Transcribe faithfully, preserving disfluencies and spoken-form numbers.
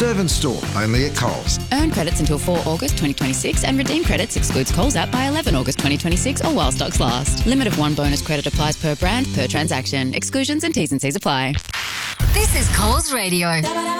Serve and store only at Coles. Earn credits until the fourth of August twenty twenty-six and redeem credits excludes Coles app by the eleventh of August twenty twenty-six or while stocks last. Limit of one bonus credit applies per brand, per transaction. Exclusions and T's and C's apply. This is Coles Radio.